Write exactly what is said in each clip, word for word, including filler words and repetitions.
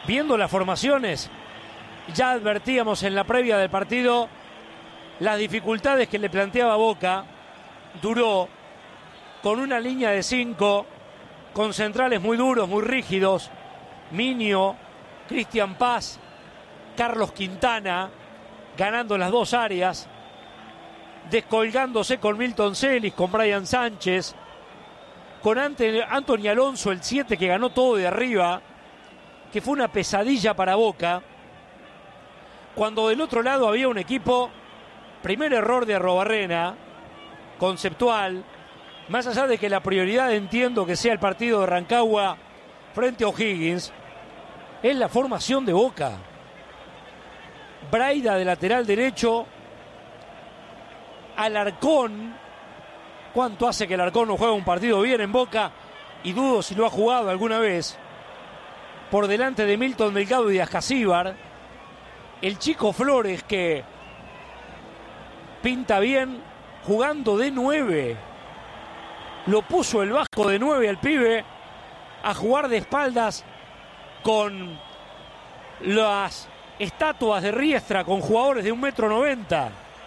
viendo las formaciones, ya advertíamos en la previa del partido las dificultades que le planteaba Boca. Duró con una línea de cinco, con centrales muy duros, muy rígidos, Minio, Cristian Paz, Carlos Quintana, ganando las dos áreas, descolgándose con Milton Celis, con Brian Sánchez, con Anthony Alonso, el siete, que ganó todo de arriba, que fue una pesadilla para Boca, cuando del otro lado había un equipo, primer error de Arrobarrena, conceptual, más allá de que la prioridad entiendo que sea el partido de Rancagua frente a O'Higgins, es la formación de Boca. Braida de lateral derecho, Alarcón. ¿Cuánto hace que Alarcón no juega un partido bien en Boca? Y dudo si lo ha jugado alguna vez. Por delante de Milton Delgado y de Ascasíbar. El chico Flores, que pinta bien jugando de nueve. Lo puso el Vasco de nueve al pibe a jugar de espaldas con las estatuas de Riestra, con jugadores de un metro noventa.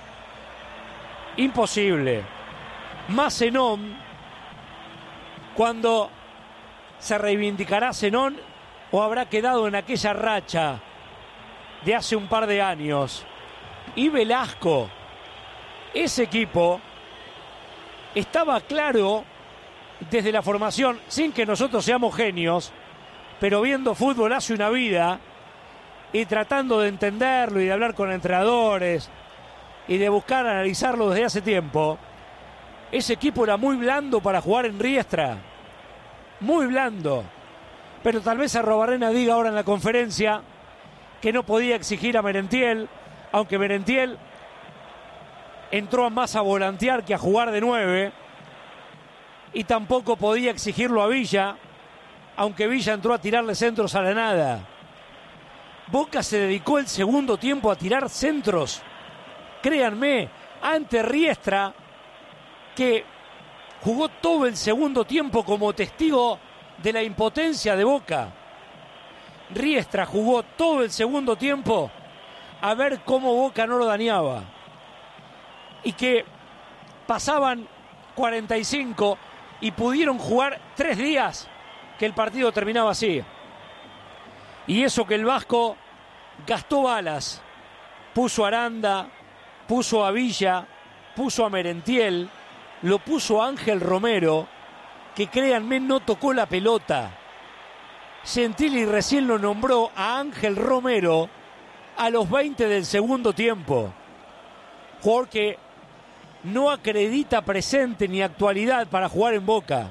Imposible. Más Zenón. Cuando se reivindicará Zenón, o habrá quedado en aquella racha de hace un par de años. Y Velasco. Ese equipo estaba claro desde la formación, sin que nosotros seamos genios, pero viendo fútbol hace una vida y tratando de entenderlo y de hablar con entrenadores y de buscar analizarlo desde hace tiempo. Ese equipo era muy blando para jugar en Riestra, muy blando, pero tal vez Arrobarrena diga ahora en la conferencia que no podía exigir a Merentiel, aunque Merentiel entró más a volantear que a jugar de nueve, y tampoco podía exigirlo a Villa, aunque Villa entró a tirarle centros a la nada. Boca se dedicó el segundo tiempo a tirar centros, créanme, ante Riestra, que jugó todo el segundo tiempo como testigo de la impotencia de Boca. Riestra jugó todo el segundo tiempo a ver cómo Boca no lo dañaba. Y que pasaban cuarenta y cinco y pudieron jugar tres días que el partido terminaba así. Y eso que el Vasco gastó balas. Puso a Aranda, puso a Villa, puso a Merentiel, lo puso a Ángel Romero, que créanme no tocó la pelota. Gentili recién lo nombró a Ángel Romero a los veinte del segundo tiempo. Jugador que no acredita presente ni actualidad para jugar en Boca.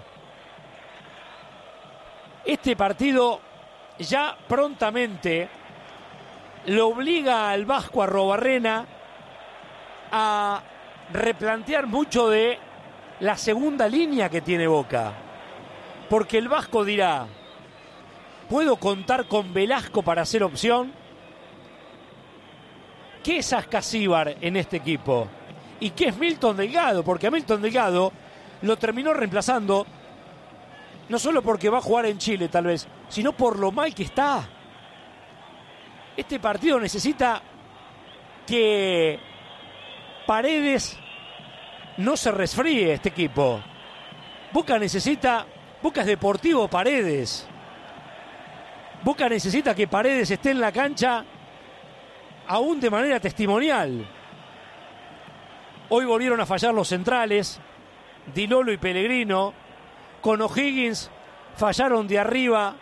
Este partido ya prontamente lo obliga al Vasco Arrobarrena a replantear mucho de la segunda línea que tiene Boca. Porque el Vasco dirá, ¿puedo contar con Velasco para hacer opción? ¿Qué es Ascasíbar en este equipo? ¿Y qué es Milton Delgado? Porque a Milton Delgado lo terminó reemplazando, no solo porque va a jugar en Chile tal vez, sino por lo mal que está. Este partido necesita que Paredes no se resfríe, este equipo. Boca necesita, Boca es Deportivo Paredes. Boca necesita que Paredes esté en la cancha aún de manera testimonial. Hoy volvieron a fallar los centrales, Di Lolo y Pellegrino. Con O'Higgins fallaron de arriba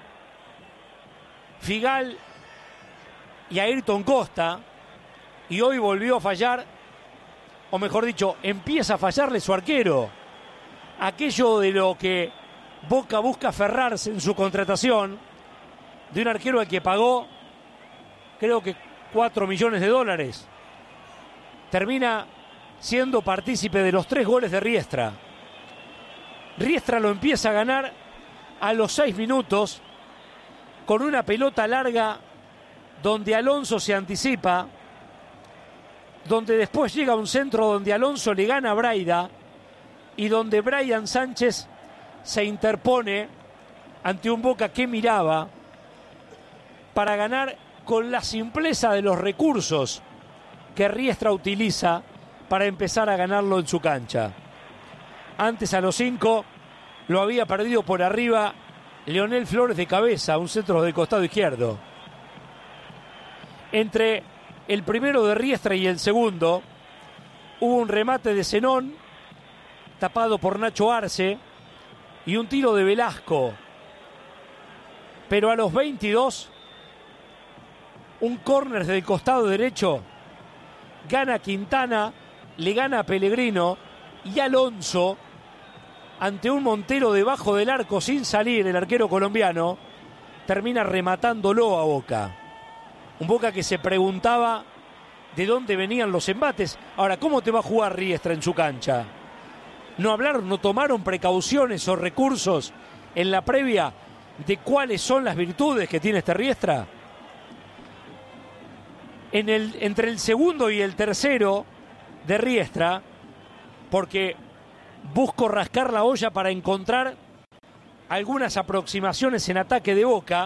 Figal y Ayrton Costa. Y hoy volvió a fallar, o mejor dicho, empieza a fallarle su arquero. Aquello de lo que Boca busca aferrarse en su contratación, de un arquero al que pagó, creo que cuatro millones de dólares. Termina siendo partícipe de los tres goles de Riestra. Riestra lo empieza a ganar a los seis minutos con una pelota larga donde Alonso se anticipa, donde después llega un centro donde Alonso le gana a Braida y donde Brian Sánchez se interpone ante un Boca que miraba para ganar con la simpleza de los recursos que Riestra utiliza para empezar a ganarlo en su cancha. Antes, a los cinco, lo había perdido por arriba Leonel Flores de cabeza, un centro del costado izquierdo. Entre el primero de Riestra y el segundo hubo un remate de Zenón tapado por Nacho Arce y un tiro de Velasco. Pero a los veintidós, un córner del costado derecho, gana Quintana, le gana a Pellegrino, y Alonso, ante un Montero debajo del arco sin salir, el arquero colombiano, termina rematándolo a Boca. Un Boca que se preguntaba de dónde venían los embates. Ahora, ¿cómo te va a jugar Riestra en su cancha? No hablaron, no tomaron precauciones o recursos en la previa de cuáles son las virtudes que tiene este Riestra. En el, entre el segundo y el tercero de Riestra, porque busco rascar la olla para encontrar algunas aproximaciones en ataque de Boca,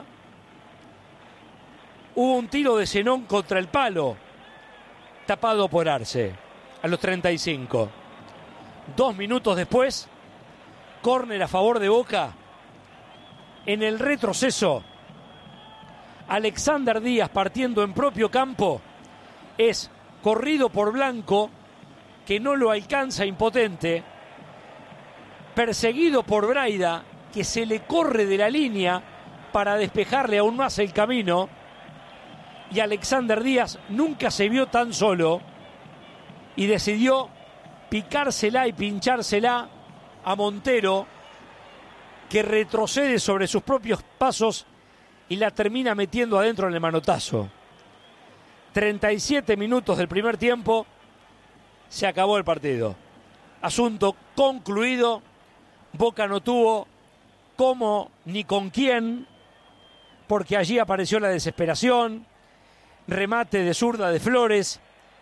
hubo un tiro de Zenón contra el palo, tapado por Arce, a los treinta y cinco. Dos minutos después, córner a favor de Boca. En el retroceso, Alexander Díaz, partiendo en propio campo, es corrido por Blanco, que no lo alcanza impotente, perseguido por Braida, que se le corre de la línea para despejarle aún más el camino, y Alexander Díaz nunca se vio tan solo y decidió picársela y pinchársela a Montero, que retrocede sobre sus propios pasos y la termina metiendo adentro en el manotazo. treinta y siete minutos del primer tiempo, se acabó el partido. Asunto concluido. Boca no tuvo cómo ni con quién, porque allí apareció la desesperación. Remate de zurda de Flores,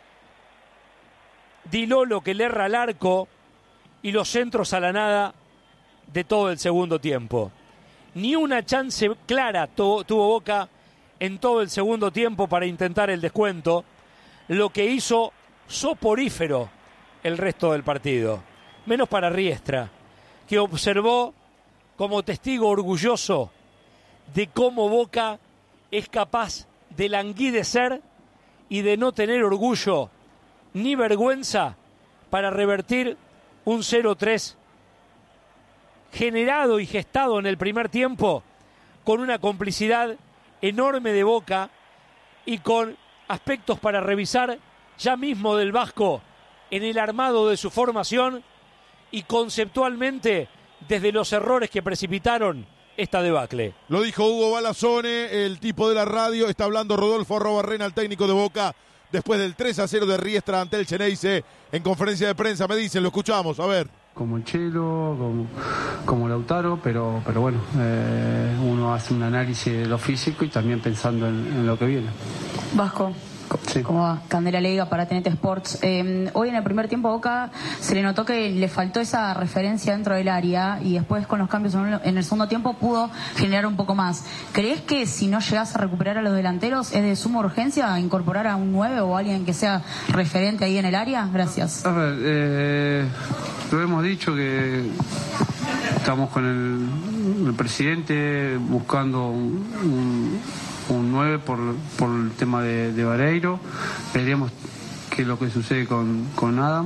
Di Lolo que le erra al arco y los centros a la nada de todo el segundo tiempo. Ni una chance clara tuvo, tuvo Boca en todo el segundo tiempo para intentar el descuento, lo que hizo soporífero el resto del partido. Menos para Riestra, que observó como testigo orgulloso de cómo Boca es capaz de languidecer y de no tener orgullo ni vergüenza para revertir un cero tres generado y gestado en el primer tiempo con una complicidad enorme de Boca y con aspectos para revisar ya mismo del Vasco en el armado de su formación y conceptualmente desde los errores que precipitaron esta debacle. Lo dijo Hugo Balazone, el tipo de la radio. Está hablando Rodolfo Arrobarrena, el técnico de Boca, después del tres a cero de Riestra ante el Xeneize en conferencia de prensa. Me dicen, lo escuchamos, a ver. Como el Chelo, como, como Lautaro, pero, pero bueno, eh, uno hace un análisis de lo físico y también pensando en, en lo que viene. Vasco. Sí. Como va, Candela Leiga para T N T Sports. Eh, hoy en el primer tiempo Boca se le notó que le faltó esa referencia dentro del área y después con los cambios en el segundo tiempo pudo generar un poco más. ¿Crees que si no llegas a recuperar a los delanteros es de suma urgencia incorporar a un nueve o alguien que sea referente ahí en el área? Gracias. A ver, eh, lo hemos dicho que estamos con el, el presidente buscando un, un un nueve por, por el tema de, de Vareiro. Veremos qué es lo que sucede con, con Adam,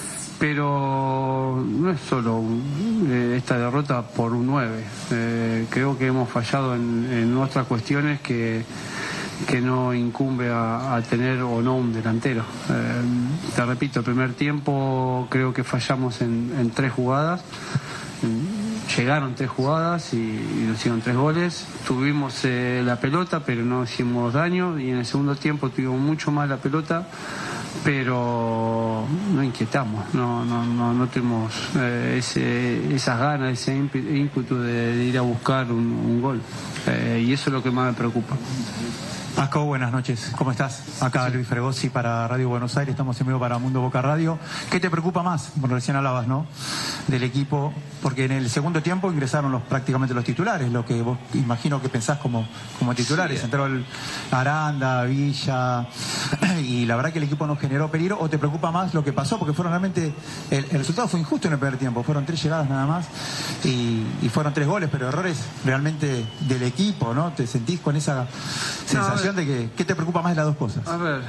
pero no es solo un, eh, esta derrota por un nueve. Eh, creo que hemos fallado en, en otras cuestiones que, que no incumbe a, a tener o no un delantero. Eh, te repito, el primer tiempo creo que fallamos en, en tres jugadas. Llegaron tres jugadas y, y nos hicieron tres goles. Tuvimos eh, la pelota, pero no hicimos daño. Y en el segundo tiempo tuvimos mucho más la pelota, pero no inquietamos. No, no, no, no tuvimos eh, ese, esas ganas, ese ímpetu de, de ir a buscar un, un gol. Eh, y eso es lo que más me preocupa. Vasco, buenas noches. ¿Cómo estás? Acá Luis Fregosi para Radio Buenos Aires. Estamos en vivo para Mundo Boca Radio. ¿Qué te preocupa más? Bueno, recién hablabas, ¿no? Del equipo, porque en el segundo tiempo ingresaron los prácticamente los titulares, lo que vos imagino que pensás como, como titulares. Sí. Entró el Aranda, Villa, y la verdad que el equipo no generó peligro. ¿O te preocupa más lo que pasó? Porque fueron realmente, el, el resultado fue injusto en el primer tiempo. Fueron tres llegadas nada más y, y fueron tres goles, pero errores realmente del equipo, ¿no? ¿Te sentís con esa sensación? De que, ¿qué te preocupa más de las dos cosas? A ver,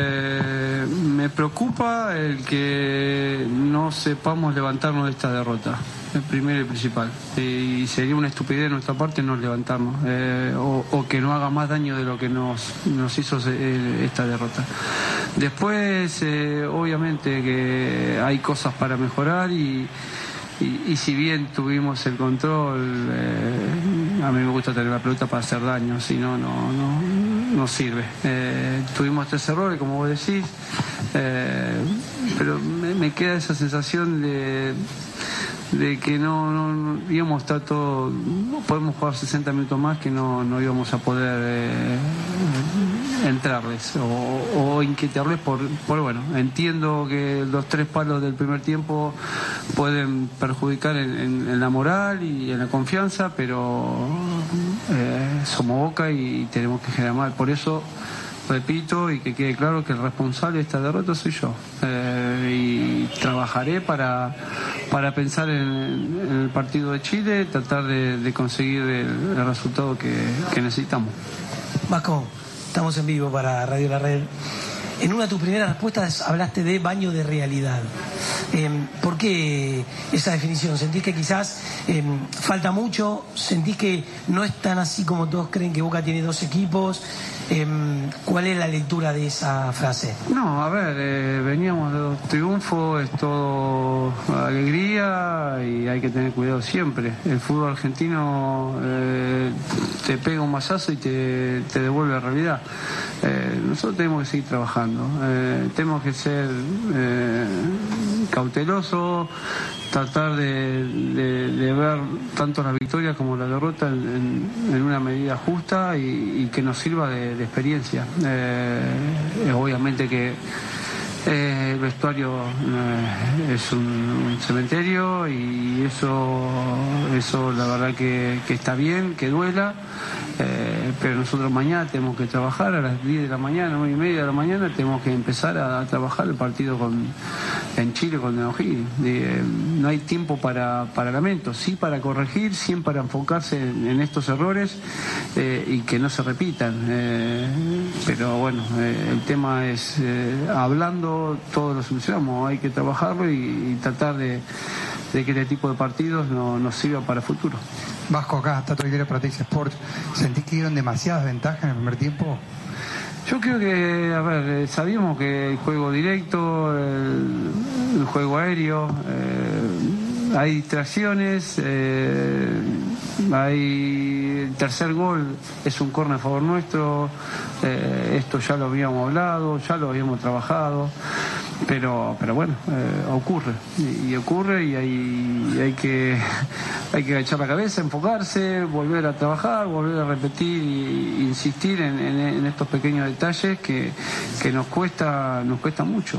eh, me preocupa el que no sepamos levantarnos de esta derrota, el primero y principal. Eh, y sería una estupidez de nuestra parte no levantarnos, eh, o, o que no haga más daño de lo que nos, nos hizo eh, esta derrota. Después, eh, obviamente que hay cosas para mejorar y Y, y si bien tuvimos el control, eh, a mí me gusta tener la pelota para hacer daño, si no, no, no, no sirve. Eh, tuvimos tres errores, como vos decís, eh, pero me, me queda esa sensación de, de que no, no, no íbamos a estar todo, podemos jugar sesenta minutos más, que no, no íbamos a poder eh, entrarles o, o inquietarles por, por, bueno, entiendo que los tres palos del primer tiempo pueden perjudicar en, en, en la moral y en la confianza, pero eh, somos Boca y tenemos que generar mal. Por eso repito y que quede claro que el responsable de esta derrota soy yo, eh, y trabajaré para para pensar en, en el partido de Chile, tratar de, de conseguir el, el resultado que, que necesitamos. Vasco, estamos en vivo para Radio La Red. En una de tus primeras respuestas hablaste de baño de realidad. Eh, ¿Por qué esa definición? ¿Sentís que quizás eh, falta mucho? ¿Sentís que no es tan así como todos creen, que Boca tiene dos equipos? Eh, ¿Cuál es la lectura de esa frase? No, a ver, eh, veníamos de dos triunfos, es todo alegría y hay que tener cuidado siempre. El fútbol argentino eh, te pega un mazazo y te, te devuelve a la realidad. Eh, nosotros tenemos que seguir trabajando, eh, tenemos que ser eh, cautelosos, tratar de, de, de ver tanto la victoria como la derrota en, en una medida justa y, y que nos sirva de, de experiencia. Eh, obviamente que Eh, el vestuario eh, es un, un cementerio y eso eso la verdad que, que está bien, que duela, eh, pero nosotros mañana tenemos que trabajar a las diez de la mañana, nueve y media de la mañana, tenemos que empezar a, a trabajar el partido con en Chile con O'Higgins. Eh, no hay tiempo para, para lamentos, sí para corregir, sí para enfocarse en, en estos errores eh, y que no se repitan. Eh, pero bueno, eh, el tema es eh, hablando todo lo solucionamos, hay que trabajarlo y, y tratar de, de que este tipo de partidos no, nos sirva para el futuro. Vasco, acá, Tato Aguilera para Teis Sports. ¿Sentís que dieron demasiadas ventajas en el primer tiempo? Yo creo que, a ver, sabíamos que el juego directo, el, el juego aéreo, eh, hay distracciones, eh, hay el tercer gol es un córner a favor nuestro, eh, esto ya lo habíamos hablado, ya lo habíamos trabajado, pero pero bueno, eh, ocurre y, y ocurre y hay, y hay que hay que agachar la cabeza, enfocarse, volver a trabajar, volver a repetir e insistir en, en, en estos pequeños detalles que, que nos cuesta nos cuesta mucho.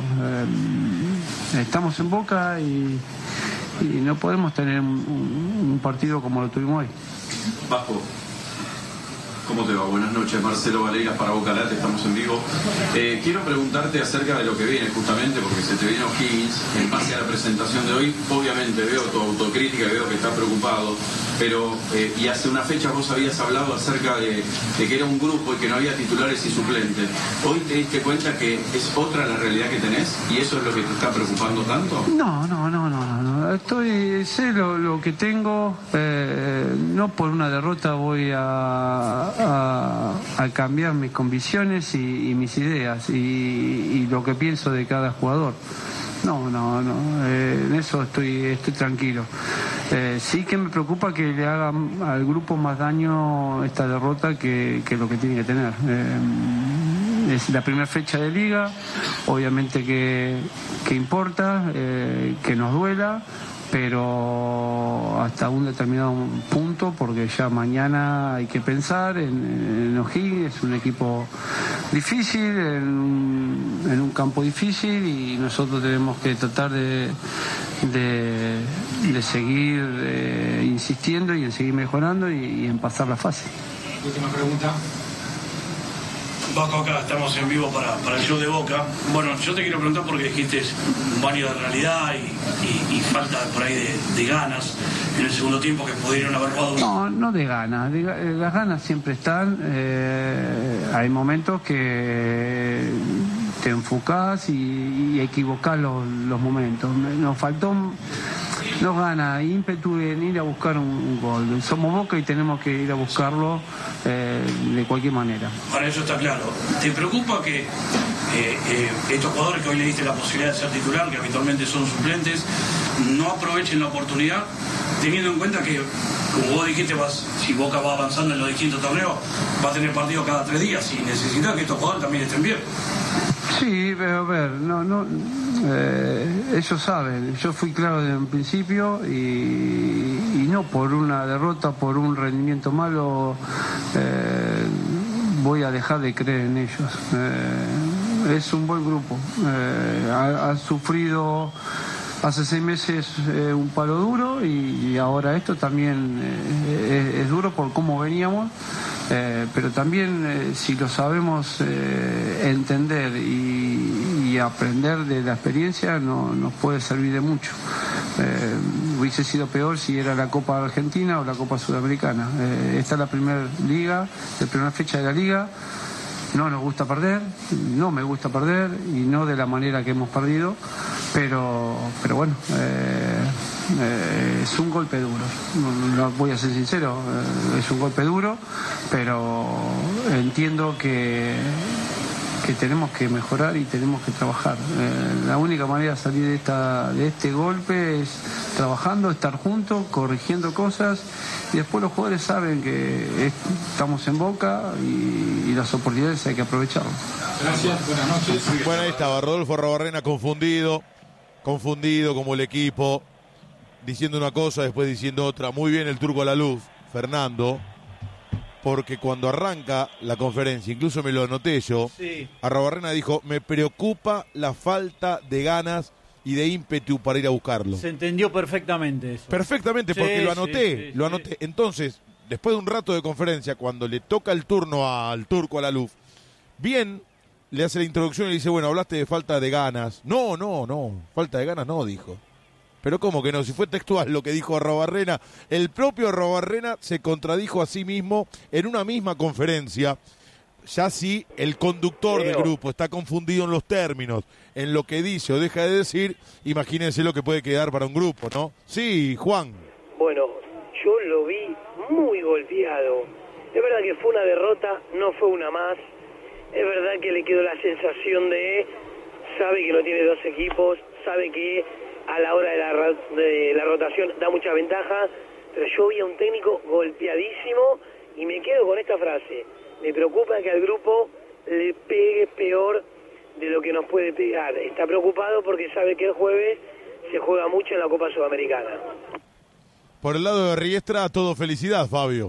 Eh, estamos en Boca y y no podemos tener un, un partido como lo tuvimos hoy. Vasco, ¿cómo te va? Buenas noches, Marcelo Valegas para Boca Late, estamos en vivo. Eh, quiero preguntarte acerca de lo que viene justamente, porque se te viene O'Higgins en base a la presentación de hoy. Obviamente veo tu autocrítica y veo que estás preocupado, pero eh, y hace una fecha vos habías hablado acerca de, de que era un grupo y que no había titulares y suplentes. ¿Hoy te diste cuenta que es otra la realidad que tenés y eso es lo que te está preocupando tanto? No, no, no, no, no. Estoy, sé lo, lo que tengo, eh, no por una derrota voy a A, a cambiar mis convicciones y, y mis ideas y, y lo que pienso de cada jugador. No, no, no, eh, en eso estoy estoy tranquilo. Eh, sí que me preocupa que le haga al grupo más daño esta derrota que, que lo que tiene que tener. Eh, es la primera fecha de liga, obviamente que, que importa, eh, que nos duela, pero hasta un determinado punto, porque ya mañana hay que pensar en, en O'Higgins, es un equipo difícil, en un, en un campo difícil, y nosotros tenemos que tratar de, de, de seguir eh, insistiendo y en seguir mejorando y, y en pasar la fase. Última pregunta. Baco, acá estamos en vivo para, para el show de Boca. Bueno, yo te quiero preguntar porque dijiste un baño de realidad y, y, y falta por ahí de, de ganas en el segundo tiempo que pudieron haber jugado. No, no de ganas. De, las ganas siempre están. Eh, hay momentos que te enfocás y, y equivocás los, los momentos. Nos faltó... Nos gana ímpetu en ir a buscar un, un gol. Somos Boca y tenemos que ir a buscarlo eh, de cualquier manera. Para eso está claro. ¿Te preocupa que eh, eh, estos jugadores que hoy le diste la posibilidad de ser titular, que habitualmente son suplentes, no aprovechen la oportunidad, teniendo en cuenta que, como vos dijiste, vas, si Boca va avanzando en los distintos torneos, va a tener partidos cada tres días y necesita que estos jugadores también estén bien? Sí, pero a ver, no, no, eh, ellos saben, yo fui claro desde un principio y, y no por una derrota, por un rendimiento malo, eh, voy a dejar de creer en ellos. Eh, es un buen grupo, eh, ha, ha sufrido hace seis meses eh, un palo duro y, y ahora esto también eh, es, es duro por cómo veníamos. Eh, pero también eh, si lo sabemos eh, entender y, y aprender de la experiencia no, nos puede servir de mucho. Eh, hubiese sido peor si era la Copa Argentina o la Copa Sudamericana. Eh, esta es la primera liga, la primera fecha de la liga. No nos gusta perder, no me gusta perder y no de la manera que hemos perdido, pero, pero bueno, eh, eh, es un golpe duro, no, no voy a ser sincero, eh, es un golpe duro, pero entiendo que, que tenemos que mejorar y tenemos que trabajar. Eh, la única manera de salir de, esta, de este golpe es trabajando, estar juntos, corrigiendo cosas. Y después los jugadores saben que estamos en Boca y, y las oportunidades hay que aprovecharlas. Gracias, buenas noches. Bueno, ahí estaba Rodolfo Arrobarrena confundido, confundido como el equipo, diciendo una cosa, después diciendo otra. Muy bien el turco a la luz, Fernando, porque cuando arranca la conferencia, incluso me lo anoté yo, sí. Arrobarrena dijo, me preocupa la falta de ganas y de ímpetu para ir a buscarlo. Se entendió perfectamente eso. Perfectamente, porque sí, lo anoté, sí, sí, lo anoté. Sí. Entonces, después de un rato de conferencia, cuando le toca el turno al turco a la luz, bien, le hace la introducción y le dice, bueno, hablaste de falta de ganas. No, no, no, falta de ganas no, dijo. Pero ¿cómo que no? Si fue textual lo que dijo Arrobarrena. El propio Arrobarrena se contradijo a sí mismo en una misma conferencia. Ya si el conductor Leo. del grupo está confundido en los términos, en lo que dice o deja de decir, imagínense lo que puede quedar para un grupo, ¿no? Sí, Juan. Bueno, yo lo vi muy golpeado. Es verdad que fue una derrota, no fue una más. Es verdad que le quedó la sensación de, sabe que no tiene dos equipos, sabe que a la hora de la, de la rotación da mucha ventaja, pero yo vi a un técnico golpeadísimo y me quedo con esta frase. Me preocupa que al grupo le pegue peor de lo que nos puede pegar. Está preocupado porque sabe que el jueves se juega mucho en la Copa Sudamericana. Por el lado de Riestra, todo felicidad, Fabio.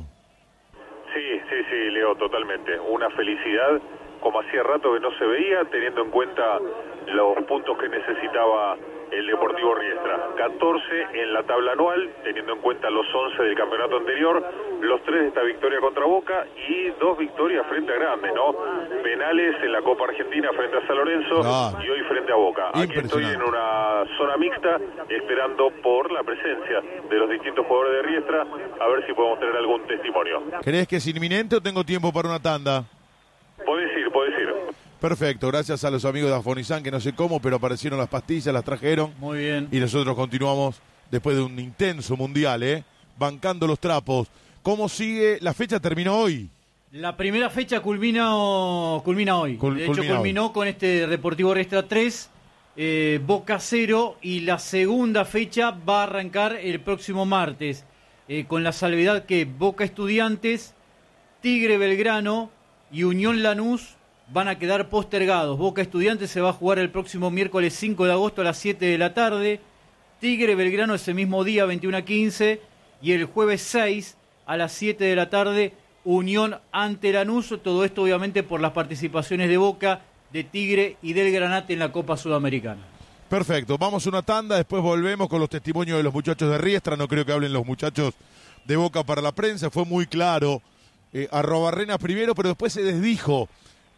Sí, sí, sí, Leo, totalmente. Una felicidad como hacía rato que no se veía, teniendo en cuenta los puntos que necesitaba el Deportivo Riestra. catorce en la tabla anual, teniendo en cuenta los once del campeonato anterior, los tres de esta victoria contra Boca y dos victorias frente a Grande, ¿no? Penales en la Copa Argentina frente a San Lorenzo ah, y hoy frente a Boca. Aquí estoy en una zona mixta, esperando por la presencia de los distintos jugadores de Riestra, a ver si podemos tener algún testimonio. ¿Crees que es inminente o tengo tiempo para una tanda? Podés ir, podés ir. Perfecto, gracias a los amigos de Afonizán, que no sé cómo, pero aparecieron las pastillas, las trajeron. Muy bien. Y nosotros continuamos, después de un intenso mundial, ¿eh? Bancando los trapos. ¿Cómo sigue? La fecha terminó hoy. La primera fecha culmina, culmina hoy. Cul- de hecho, culmina culminó hoy. Con este Deportivo Riestra tres, eh, Boca cero, y la segunda fecha va a arrancar el próximo martes, eh, con la salvedad que Boca Estudiantes, Tigre Belgrano y Unión Lanús van a quedar postergados. Boca Estudiantes se va a jugar el próximo miércoles cinco de agosto a las siete de la tarde. Tigre Belgrano ese mismo día, veintiuno a quince. Y el jueves seis a las siete de la tarde, Unión ante Lanús. Todo esto obviamente por las participaciones de Boca, de Tigre y del Granate en la Copa Sudamericana. Perfecto, vamos a una tanda, después volvemos con los testimonios de los muchachos de Riestra. No creo que hablen los muchachos de Boca para la prensa, fue muy claro. Eh, Arrobarrena primero, pero después se desdijo.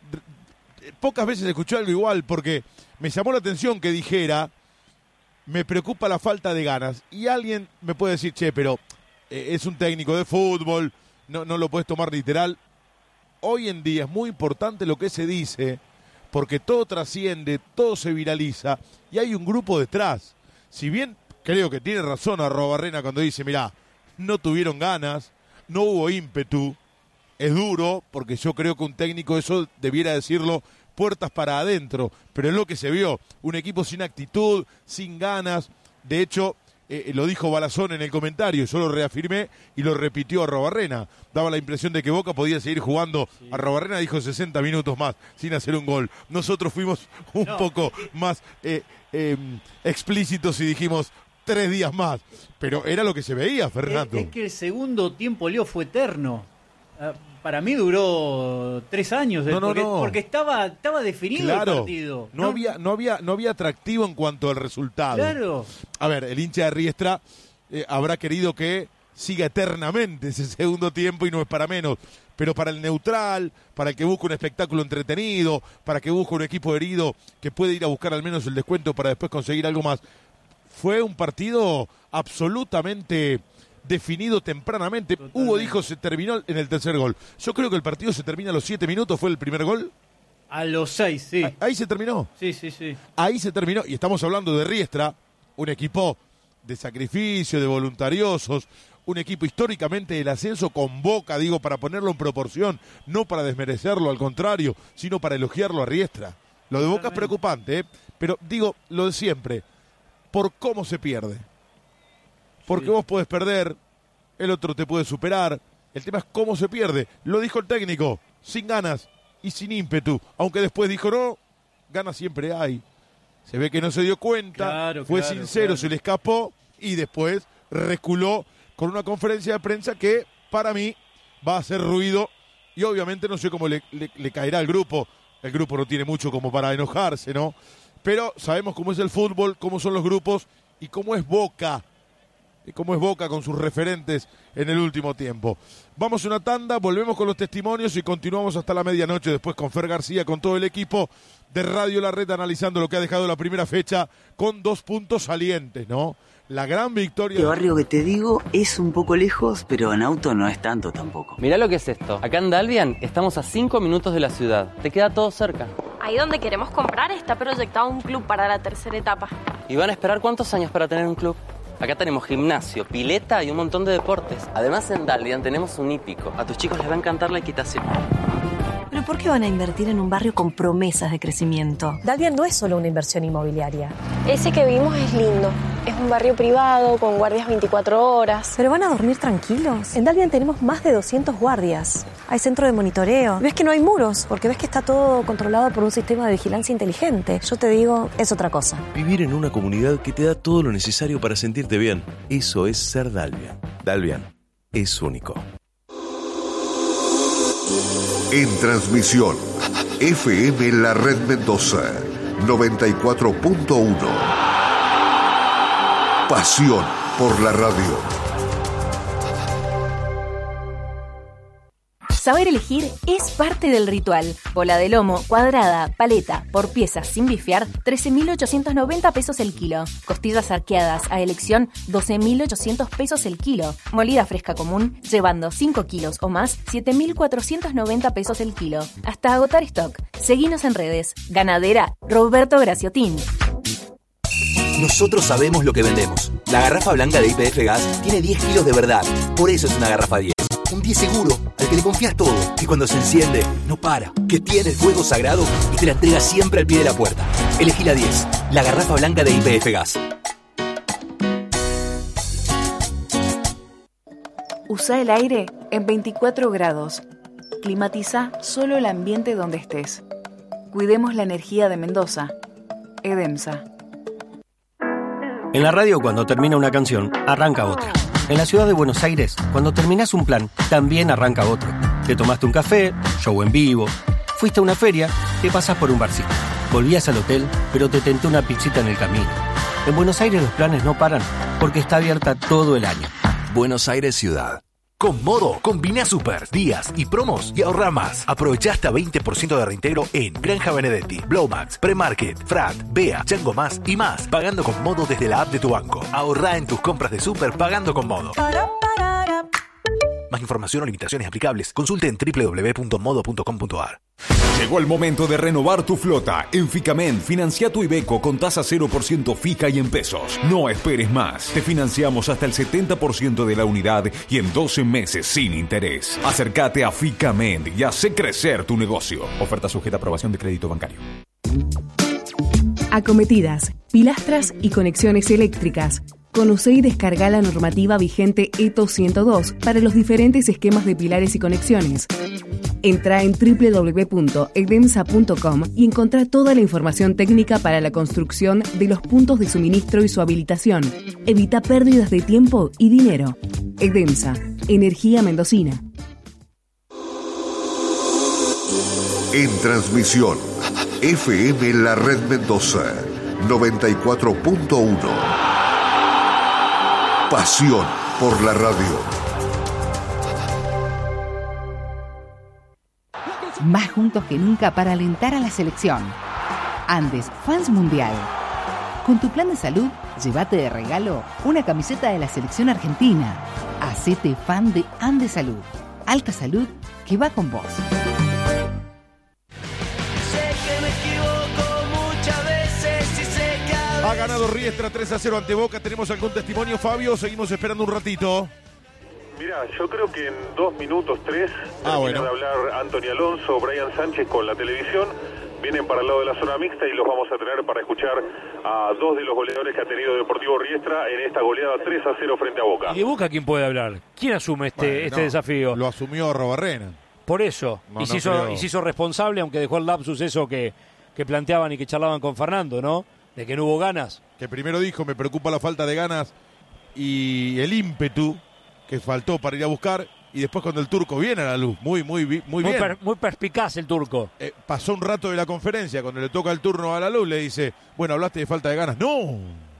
Pocas veces escuché algo igual, porque me llamó la atención que dijera, me preocupa la falta de ganas. Y alguien me puede decir, che, pero eh, es un técnico de fútbol, no, no lo puedes tomar literal. Hoy en día es muy importante lo que se dice, porque todo trasciende, todo se viraliza y hay un grupo detrás. Si bien creo que tiene razón Arrobarrena cuando dice, mirá, no tuvieron ganas, no hubo ímpetu, es duro, porque yo creo que un técnico eso debiera decirlo puertas para adentro, pero es lo que se vio, un equipo sin actitud, sin ganas. De hecho, eh, lo dijo Balazón en el comentario, yo lo reafirmé y lo repitió Arrobarrena. Daba la impresión de que Boca podía seguir jugando. Sí. Arrobarrena dijo sesenta minutos más sin hacer un gol. Nosotros fuimos un no. poco más eh, eh, explícitos y dijimos tres días más, pero era lo que se veía, Fernando. Es, es que el segundo tiempo, Leo, fue eterno. Uh, para mí duró tres años, no, no, porque, no. porque estaba, estaba definido claro, el partido. No, no, había, no, había, no había atractivo en cuanto al resultado. Claro. A ver, el hincha de Riestra eh, habrá querido que siga eternamente ese segundo tiempo y no es para menos. Pero para el neutral, para el que busca un espectáculo entretenido, para que busca un equipo herido que puede ir a buscar al menos el descuento para después conseguir algo más, fue un partido absolutamente definido tempranamente. Totalmente. Hugo dijo se terminó en el tercer gol. Yo creo que el partido se termina a los siete minutos, ¿fue el primer gol? A los seis, sí. Ahí, ahí se terminó. Sí, sí, sí. Ahí se terminó, y estamos hablando de Riestra, un equipo de sacrificio, de voluntariosos, un equipo históricamente del ascenso con Boca, digo, para ponerlo en proporción, no para desmerecerlo, al contrario, sino para elogiarlo a Riestra. Lo de Boca es preocupante, ¿eh? Pero digo, lo de siempre, por cómo se pierde. Porque sí. Vos podés perder, el otro te puede superar, el tema es cómo se pierde. Lo dijo el técnico, sin ganas y sin ímpetu, aunque después dijo no, ganas siempre hay. Se ve que no se dio cuenta, claro, fue claro, sincero, claro. Se le escapó y después reculó con una conferencia de prensa que para mí va a hacer ruido y obviamente no sé cómo le, le, le caerá al grupo. El grupo no tiene mucho como para enojarse, ¿no? Pero sabemos cómo es el fútbol, cómo son los grupos y cómo es Boca. Y cómo es Boca con sus referentes en el último tiempo. Vamos a una tanda, volvemos con los testimonios y continuamos hasta la medianoche después con Fer García, con todo el equipo de Radio La Red, analizando lo que ha dejado la primera fecha con dos puntos salientes, ¿no? La gran victoria... Este barrio que te digo es un poco lejos, pero en auto no es tanto tampoco. Mirá lo que es esto. Acá en Dalvian estamos a cinco minutos de la ciudad. Te queda todo cerca. Ahí donde queremos comprar está proyectado un club para la tercera etapa. ¿Y van a esperar cuántos años para tener un club? Acá tenemos gimnasio, pileta y un montón de deportes. Además en Dalvian tenemos un hípico. A tus chicos les va a encantar la equitación. ¿Pero por qué van a invertir en un barrio con promesas de crecimiento? Dalvian no es solo una inversión inmobiliaria. Ese que vimos es lindo. Es un barrio privado, con guardias veinticuatro horas. ¿Pero van a dormir tranquilos? En Dalvian tenemos más de doscientos guardias. Hay centro de monitoreo. Ves que no hay muros, porque ves que está todo controlado por un sistema de vigilancia inteligente. Yo te digo, es otra cosa. Vivir en una comunidad que te da todo lo necesario para sentirte bien. Eso es ser Dalvian. Dalvian es único. En transmisión, F M La Red Mendoza, noventa y cuatro punto uno. Pasión por la radio. Saber elegir es parte del ritual. Bola de lomo, cuadrada, paleta, por piezas sin bifear, trece mil ochocientos noventa pesos el kilo. Costillas arqueadas a elección, doce mil ochocientos pesos el kilo. Molida fresca común, llevando cinco kilos o más, siete mil cuatrocientos noventa pesos el kilo. Hasta agotar stock. Seguinos en redes. Ganadera Roberto Graciotín. Nosotros sabemos lo que vendemos. La garrafa blanca de Y P F Gas tiene diez kilos de verdad. Por eso es una garrafa diez. Un diez seguro, al que le confías todo. Y cuando se enciende, no para. Que tiene el fuego sagrado y te la entrega siempre al pie de la puerta. Elegí la diez, la garrafa blanca de Y P F Gas. Usa el aire en veinticuatro grados. Climatiza solo el ambiente donde estés. Cuidemos la energía de Mendoza. Edemsa. En la radio, cuando termina una canción, arranca otra. En la ciudad de Buenos Aires, cuando terminás un plan, también arranca otro. Te tomaste un café, show en vivo, fuiste a una feria, te pasás por un barcito. Volvías al hotel, pero te tenté una pizzita en el camino. En Buenos Aires los planes no paran, porque está abierta todo el año. Buenos Aires Ciudad. Con Modo, combina super, días y promos y ahorra más. Aprovecha hasta veinte por ciento de reintegro en Granja Benedetti, Blowmax, Premarket, Frat, Bea, Chango Más y más. Pagando con Modo desde la app de tu banco. Ahorra en tus compras de super pagando con Modo. Más información o limitaciones aplicables. Consulte en doble u doble u doble u punto modo punto com punto a r. Llegó el momento de renovar tu flota. En Ficamen, financia tu Iveco con tasa cero por ciento fija y en pesos. No esperes más. Te financiamos hasta el setenta por ciento de la unidad y en doce meses sin interés. Acércate a Ficamen y hace crecer tu negocio. Oferta sujeta a aprobación de crédito bancario. Acometidas, pilastras y conexiones eléctricas. Conoce y descarga la normativa vigente E T O ciento dos para los diferentes esquemas de pilares y conexiones. Entra en doble u doble u doble u punto edemsa punto com y encontrá toda la información técnica para la construcción de los puntos de suministro y su habilitación. Evita pérdidas de tiempo y dinero. Edemsa, energía mendocina. En transmisión, F M La Red Mendoza, noventa y cuatro punto uno. Pasión por la radio. Más juntos que nunca para alentar a la selección. Andes Fans Mundial. Con tu plan de salud, llévate de regalo una camiseta de la selección argentina. Hacete fan de Andes Salud. Alta salud que va con vos. Ha ganado Riestra tres a cero ante Boca. ¿Tenemos algún testimonio, Fabio? Seguimos esperando un ratito. Mira, yo creo que en dos minutos, tres, ah, bueno. de hablar Antonio Alonso, Brian Sánchez con la televisión, vienen para el lado de la zona mixta y los vamos a tener para escuchar a dos de los goleadores que ha tenido Deportivo Riestra en esta goleada tres a cero frente a Boca. ¿Y de Boca quién puede hablar? ¿Quién asume este, bueno, este no, desafío? Lo asumió Arrobarrena. Por eso, no, y, se no hizo, creo. y se hizo responsable, aunque dejó el lapsus eso que, que planteaban y que charlaban con Fernando, ¿no? De que no hubo ganas. Que primero dijo, me preocupa la falta de ganas y el ímpetu que faltó para ir a buscar, y después cuando el turco viene a la luz, muy, muy, muy, Muy, bien. per, muy perspicaz el turco. Eh, pasó un rato de la conferencia, cuando le toca el turno a la luz, le dice, bueno, hablaste de falta de ganas. No,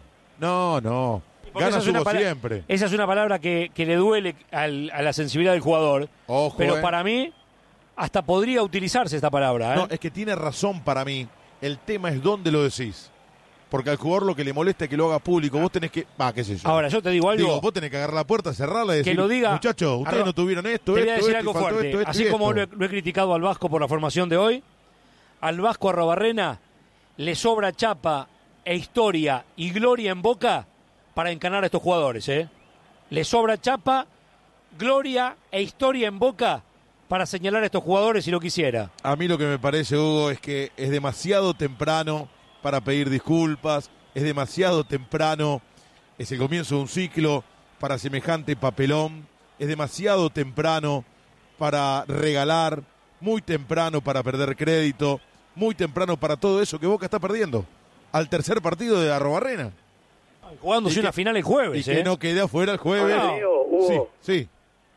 no, no. Ganas hubo pala- siempre. Esa es una palabra que, que le duele al, a la sensibilidad del jugador. Ojo, pero eh. para mí, hasta podría utilizarse esta palabra. ¿eh? No, es que tiene razón para mí. El tema es dónde lo decís. Porque al jugador lo que le molesta es que lo haga público. Vos tenés que... Ah, qué sé yo. Ahora, yo te digo algo. Digo, vos tenés que agarrar la puerta, cerrarla y decir, que lo diga, muchachos, ustedes arro, no tuvieron esto, te esto, voy a decir esto, algo y faltó fuerte. esto, esto, Así y como esto. lo he, lo he criticado al Vasco por la formación de hoy, al Vasco Arrobarrena le sobra chapa e historia y gloria en Boca para encanar a estos jugadores, ¿eh? Le sobra chapa, gloria e historia en Boca para señalar a estos jugadores si lo quisiera. A mí lo que me parece, Hugo, es que es demasiado temprano para pedir disculpas, es demasiado temprano, es el comienzo de un ciclo para semejante papelón, es demasiado temprano para regalar, muy temprano para perder crédito, muy temprano para todo eso que Boca está perdiendo. Al tercer partido de Arrobarrena. Jugándose una final el jueves, Y ¿eh? que no quede afuera el jueves. Ahora, Leo, Hugo, Sí, sí.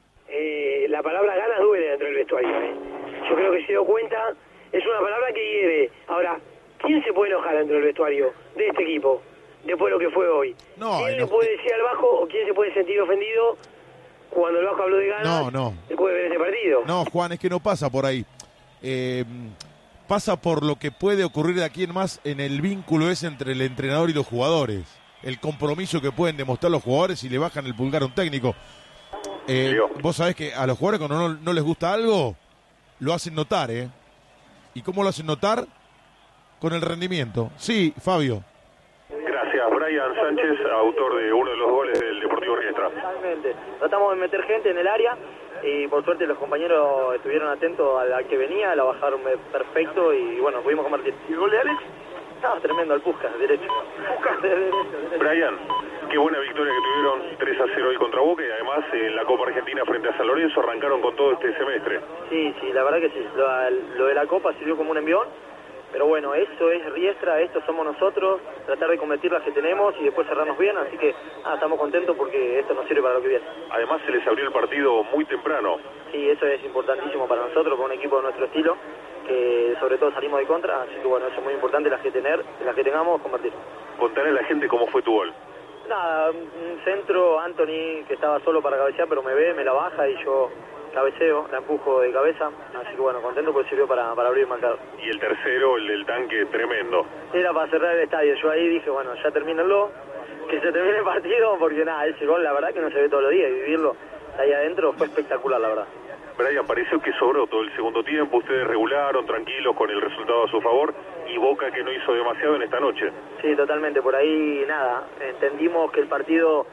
eh, la palabra ganas duele dentro del vestuario. ¿eh? Yo creo que se dio cuenta, es una palabra que hiere. Ahora, ¿quién se puede enojar dentro del vestuario de este equipo después de lo que fue hoy? No, ¿Quién no, le puede decir al Bajo o quién se puede sentir ofendido cuando el Bajo habló de ganas No, no. después de ver este partido? No, Juan, es que no pasa por ahí. Eh, pasa por lo que puede ocurrir de aquí en más en el vínculo ese entre el entrenador y los jugadores. El compromiso que pueden demostrar los jugadores si le bajan el pulgar a un técnico. Eh, vos sabés que a los jugadores cuando no, no les gusta algo, lo hacen notar, ¿eh? ¿Y cómo lo hacen notar? Con el rendimiento. Sí, Fabio. Gracias, Brian Sánchez, autor de uno de los goles del Deportivo Riestra. Totalmente. Tratamos de meter gente en el área y por suerte los compañeros estuvieron atentos a la que venía, la bajaron perfecto y bueno, pudimos convertir. ¿Y el gol de Alex? No, tremendo, al Puskas, derecho. De derecho, derecho. Brian, qué buena victoria que tuvieron tres a cero hoy contra Boca y además en la Copa Argentina frente a San Lorenzo arrancaron con todo este semestre. Sí, sí, la verdad que sí. Lo, lo de la Copa sirvió como un envión Pero bueno, eso es Riestra, esto somos nosotros, tratar de convertir las que tenemos y después cerrarnos bien, así que ah, estamos contentos porque esto nos sirve para lo que viene. Además se les abrió el partido muy temprano. Sí, eso es importantísimo para nosotros, para un equipo de nuestro estilo, que sobre todo salimos de contra, así que bueno, eso es muy importante, las que tener, las que tengamos, convertir. Contale a la gente cómo fue tu gol. Nada, un centro, Anthony, que estaba solo para cabecear, pero me ve, me la baja y yo cabeceo, la empujo de cabeza, así que bueno, contento porque sirvió para, para abrir el marcador. Y el tercero, el del tanque, tremendo. Era para cerrar el estadio, yo ahí dije, bueno, ya termínenlo, que se termine el partido, porque nada, ese gol la verdad que no se ve todos los días, y vivirlo ahí adentro fue espectacular, la verdad. Brian, pareció que sobró todo el segundo tiempo, ustedes regularon, tranquilos, con el resultado a su favor, y Boca que no hizo demasiado en esta noche. Sí, totalmente, por ahí nada, entendimos que el partido...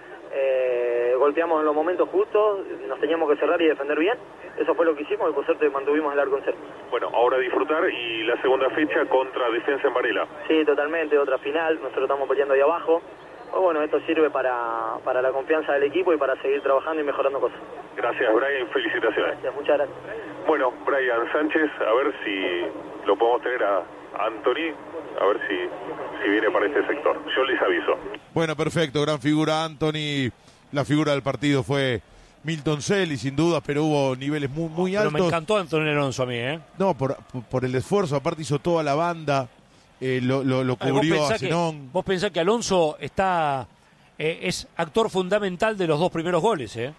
Eh, golpeamos en los momentos justos, nos teníamos que cerrar y defender bien, eso fue lo que hicimos y por suerte mantuvimos el arco en cero. Bueno, ahora disfrutar y la segunda fecha contra Defensa en Varela. Sí, totalmente, otra final, nosotros estamos peleando ahí abajo, pues bueno, esto sirve para, para la confianza del equipo y para seguir trabajando y mejorando cosas. Gracias, Brian, felicitaciones. Gracias, muchas gracias. Bueno, Brian Sánchez, a ver si lo podemos tener a Anthony, a ver si, si viene para este sector. Yo les aviso. Bueno, perfecto, gran figura Anthony. La figura del partido fue Milton Selly, sin duda, pero hubo niveles muy, muy altos. Pero me encantó Antonio Alonso a mí, ¿eh? No, por, por el esfuerzo, aparte hizo toda la banda, eh, lo, lo, lo cubrió a Zenón. Vos pensás que Alonso está eh, es actor fundamental de los dos primeros goles, ¿eh?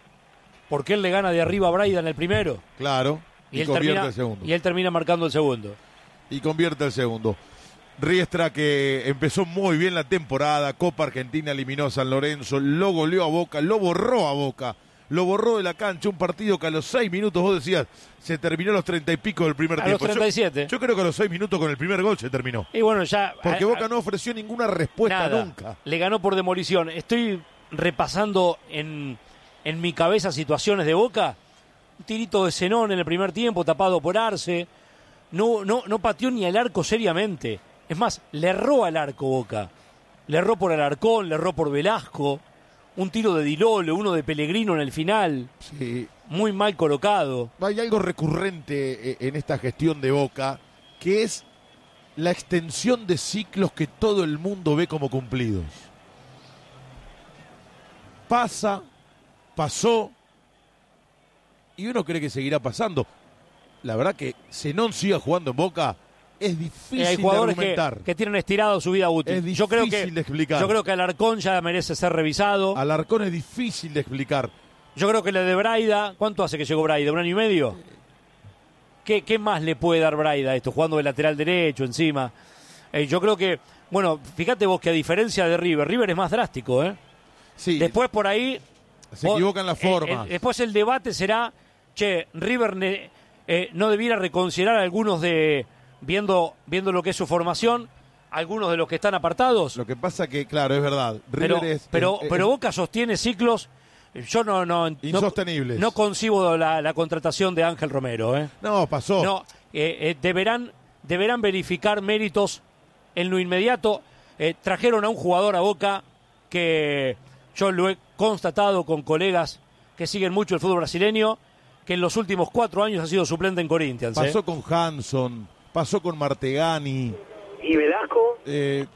Porque él le gana de arriba a Braida en el primero. Claro, y, y él convierte termina, el segundo. Y él termina marcando el segundo. Y convierte el segundo. Riestra, que empezó muy bien la temporada, Copa Argentina eliminó a San Lorenzo, lo goleó a Boca, lo borró a Boca, lo borró de la cancha, un partido que a los seis minutos vos decías, se terminó a los treinta y pico del primer a tiempo. A los treinta y siete. Yo, yo creo que a los seis minutos con el primer gol se terminó. Y bueno, ya... Porque a, Boca a, no ofreció ninguna respuesta nada, nunca. Le ganó por demolición. Estoy repasando en, en mi cabeza situaciones de Boca. Un tirito de Zenón en el primer tiempo, tapado por Arce. No, no, no pateó ni al arco seriamente. Es más, le erró al arco Boca. Le erró por Alarcón, le erró por Velasco. Un tiro de Dilolo, uno de Pellegrino en el final. Sí. Muy mal colocado. Hay algo recurrente en esta gestión de Boca, que es la extensión de ciclos que todo el mundo ve como cumplidos. Pasa, pasó, y uno cree que seguirá pasando. La verdad que Zenón siga jugando en Boca es difícil eh, hay jugadores de argumentar. Que, que tienen estirado su vida útil. Es difícil yo creo que, de explicar. Yo creo que Alarcón ya merece ser revisado. Alarcón es difícil de explicar. Yo creo que le de Braida, ¿cuánto hace que llegó Braida? ¿Un año y medio? ¿Qué, qué más le puede dar Braida a esto? Jugando de lateral derecho encima. Eh, yo creo que, bueno, fíjate vos que a diferencia de River, River es más drástico, ¿eh? Sí. Después por ahí... Se vos, equivocan las formas. Eh, eh, después el debate será, che, River ne, eh, no debiera reconsiderar a algunos de... Viendo, viendo lo que es su formación, algunos de los que están apartados. Lo que pasa que, claro, es verdad. River pero, es, pero, es, pero es, Boca sostiene ciclos. Yo no, no, insostenibles. No, no concibo la, la contratación de Ángel Romero. ¿eh? No, pasó. No, eh, eh, deberán, deberán verificar méritos en lo inmediato. Eh, trajeron a un jugador a Boca que yo lo he constatado con colegas que siguen mucho el fútbol brasileño, que en los últimos cuatro años ha sido suplente en Corinthians. Pasó ¿eh? con Hanson, pasó con Martegani. ¿Y Velasco? Eh,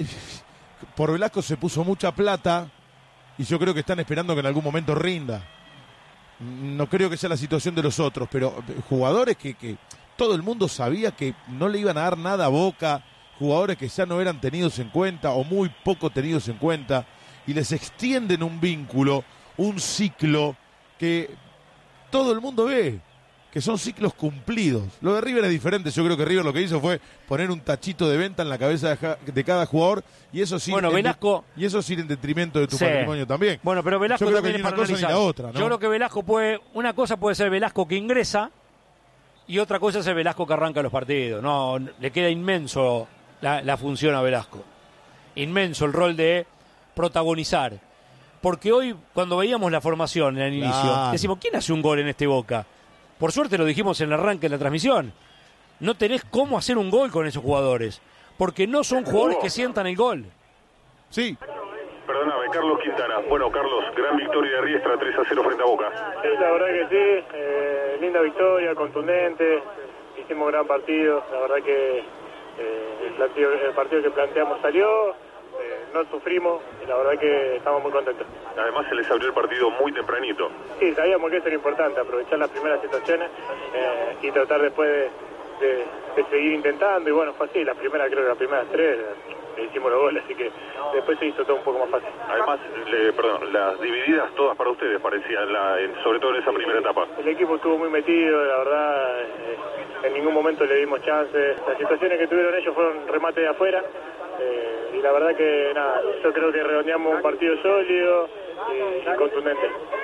por Velasco se puso mucha plata y yo creo que están esperando que en algún momento rinda. No creo que sea la situación de los otros, pero jugadores que, que todo el mundo sabía que no le iban a dar nada a Boca, jugadores que ya no eran tenidos en cuenta o muy poco tenidos en cuenta, y les extienden un vínculo, un ciclo que todo el mundo ve, que son ciclos cumplidos. Lo de River es diferente. Yo creo que River lo que hizo fue poner un tachito de venta en la cabeza de, de cada jugador, y eso sí, bueno, Velasco, y eso sí en detrimento de tu sí. patrimonio también. Bueno, pero Velasco yo creo también que ni una para cosa analizar. ni la otra, ¿no? Yo creo que Velasco puede, una cosa puede ser Velasco que ingresa y otra cosa es el Velasco que arranca los partidos. No, le queda inmenso la, la función a Velasco. Inmenso el rol de protagonizar. Porque hoy, cuando veíamos la formación en el inicio, claro, decimos, ¿quién hace un gol en este Boca? Por suerte lo dijimos en el arranque de la transmisión. No tenés cómo hacer un gol con esos jugadores. Porque no son jugadores que sientan el gol. Sí. Perdóname, Carlos Quintana. Bueno, Carlos, gran victoria de Riestra, tres a cero frente a Boca. Sí, la verdad que sí. Eh, linda victoria, contundente. Hicimos un gran partido. La verdad que Eh, el, partido, el partido que planteamos salió, eh, no sufrimos y la verdad que estamos muy contentos. Además se les abrió el partido muy tempranito. Sí, sabíamos que eso era importante, aprovechar las primeras situaciones eh, y tratar después de, de, de seguir intentando. Y bueno, fue así, la primera, creo que las primeras tres eh, hicimos los goles, así que después se hizo todo un poco más fácil. Además, le, perdón, las divididas todas para ustedes parecían, la, en, sobre todo en esa primera etapa. El equipo estuvo muy metido, la verdad, eh, en ningún momento le dimos chances. Las situaciones que tuvieron ellos fueron remate de afuera. Eh, y la verdad que nada, yo creo que redondeamos un partido sólido y, y contundente.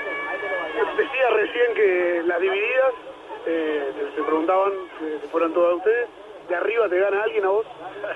Decía recién que las divididas, eh, se preguntaban si fueran todas ustedes, ¿de arriba te gana alguien a vos?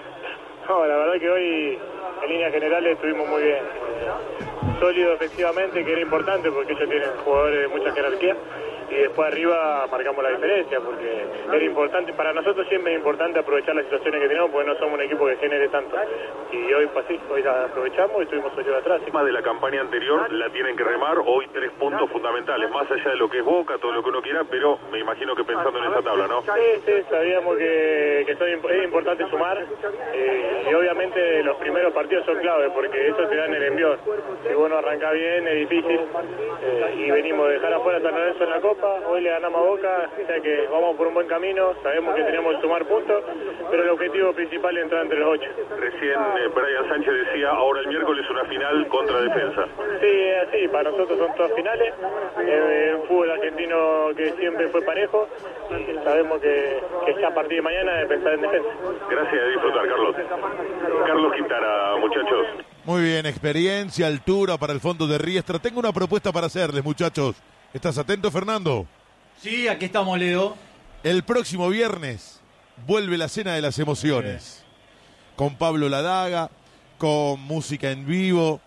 No, la verdad que hoy en líneas generales estuvimos muy bien. Eh, sólido efectivamente, que era importante porque ellos tienen jugadores de mucha jerarquía. Y después arriba marcamos la diferencia, porque era importante, para nosotros siempre es importante aprovechar las situaciones que tenemos, porque no somos un equipo que genere tanto. Y hoy fue así, hoy la aprovechamos y estuvimos sólidos atrás. Más de la campaña anterior la tienen que remar, hoy tres puntos fundamentales, más allá de lo que es Boca, todo lo que uno quiera, pero me imagino que pensando en esa tabla, ¿no? Sí, sí, sabíamos que, que es importante sumar, eh, y obviamente los primeros partidos son clave, porque eso te dan el envión. Si vos no arrancás bien es difícil, eh, y venimos de dejar afuera a San Lorenzo en la Copa. Hoy le ganamos a Boca, o sea que vamos por un buen camino, sabemos que tenemos que sumar puntos, pero el objetivo principal es entrar entre los ocho. Recién eh, Brian Sánchez decía, ahora el miércoles una final contra Defensa. Sí, es así, para nosotros son todas finales, eh, un fútbol argentino que siempre fue parejo, y sabemos que, que ya a partir de mañana es pensar en defensa. Gracias, a disfrutar, Carlos. Carlos Quintana, muchachos. Muy bien, experiencia, altura para el fondo de Riestra. Tengo una propuesta para hacerles, muchachos. ¿Estás atento, Fernando? Sí, aquí estamos, Leo. El próximo viernes vuelve la Cena de las Emociones. Sí. Con Pablo Ladaga, con música en vivo,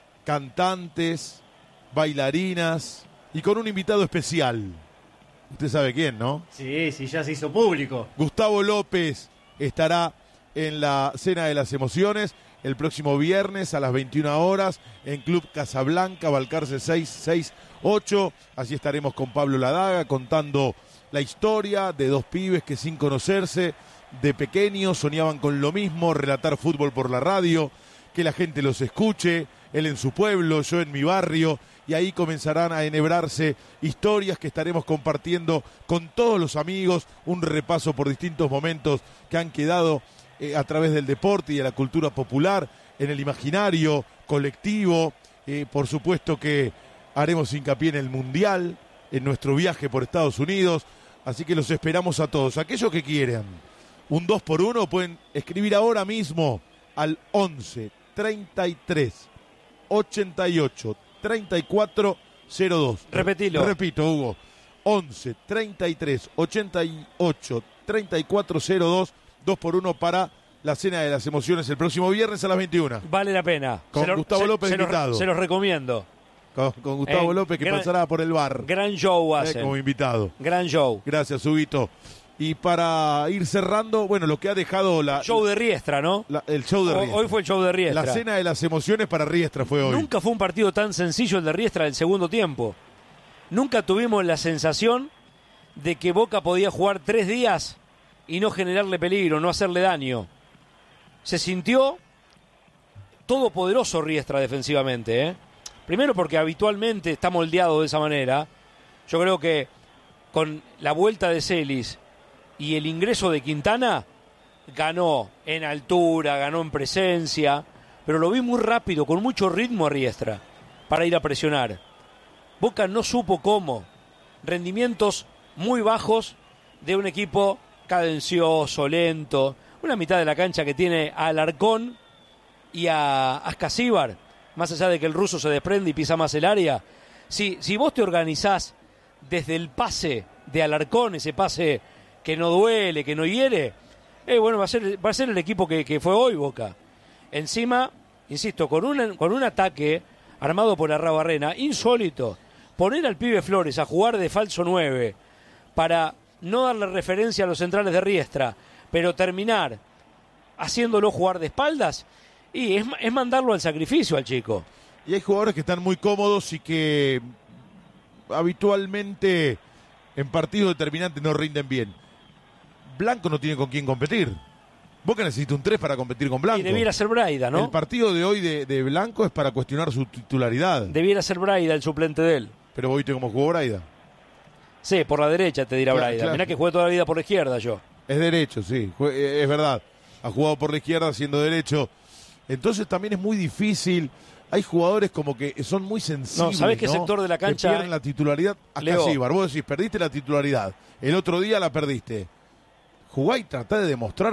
cantantes, bailarinas y con un invitado especial. Usted sabe quién, ¿no? Sí, sí, ya se hizo público. Gustavo López estará en la Cena de las Emociones el próximo viernes a las veintiuna horas en Club Casablanca, Balcarce seiscientos sesenta y ocho. Así estaremos con Pablo Ladaga contando la historia de dos pibes que sin conocerse de pequeños soñaban con lo mismo, relatar fútbol por la radio, que la gente los escuche, él en su pueblo, yo en mi barrio, y ahí comenzarán a enhebrarse historias que estaremos compartiendo con todos los amigos, un repaso por distintos momentos que han quedado eh, a través del deporte y de la cultura popular, en el imaginario colectivo. Eh, por supuesto que haremos hincapié en el Mundial, en nuestro viaje por Estados Unidos, así que los esperamos a todos. Aquellos que quieran un dos por uno pueden escribir ahora mismo al once, treinta y tres, ochenta y ocho, treinta y cuatro cero dos. Repetilo. Repito, Hugo. once, treinta y tres, ochenta y ocho, treinta y cuatro cero dos. dos por uno para la Cena de las Emociones el próximo viernes a las veintiuna. Vale la pena. Con lo, Gustavo se, López se invitado. Los, se los recomiendo. Con, con Gustavo eh, López que gran, pasará por el bar. Gran show hacen. Eh, como invitado. Gran show. Gracias, Huguito. Y para ir cerrando, bueno, lo que ha dejado la... Show de Riestra, ¿no? La, el show de Riestra. Hoy fue el show de Riestra. La Cena de las Emociones para Riestra fue hoy. Nunca fue un partido tan sencillo el de Riestra del segundo tiempo. Nunca tuvimos la sensación de que Boca podía jugar tres días y no generarle peligro, no hacerle daño. Se sintió todopoderoso Riestra defensivamente, ¿eh? Primero porque habitualmente está moldeado de esa manera. Yo creo que con la vuelta de Celis y el ingreso de Quintana, ganó en altura, ganó en presencia, pero lo vi muy rápido, con mucho ritmo a Riestra, para ir a presionar. Boca no supo cómo. Rendimientos muy bajos de un equipo cadencioso, lento. Una mitad de la cancha que tiene a Alarcón y a Ascasíbar, más allá de que el ruso se desprende y pisa más el área. Si, si vos te organizás desde el pase de Alarcón, ese pase que no duele, que no hiere, eh, bueno, va a ser, va a ser el equipo que, que fue hoy Boca. Encima, insisto, con un, con un ataque armado por Arrabarrena, insólito. Poner al pibe Flores a jugar de falso nueve para no darle referencia a los centrales de Riestra, pero terminar haciéndolo jugar de espaldas, y es, es mandarlo al sacrificio al chico. Y hay jugadores que están muy cómodos y que habitualmente en partidos determinantes no rinden bien. Blanco no tiene con quién competir. Boca necesita un tres para competir con Blanco. Y debiera ser Braida, ¿no? El partido de hoy de, de Blanco es para cuestionar su titularidad. Debiera ser Braida el suplente de él. Pero vos viste cómo jugó Braida. Sí, por la derecha te dirá Claro, Braida. claro. Mirá que jugué toda la vida por la izquierda yo. Es derecho, sí, es verdad. Ha jugado por la izquierda siendo derecho. Entonces también es muy difícil. Hay jugadores como que son muy sensibles. No, ¿sabés qué ¿no? sector de la cancha? Que pierden la titularidad. Acá Leo. sí, Barbo, decís, perdiste la titularidad. El otro día la perdiste. Jugá y tratá de demostrar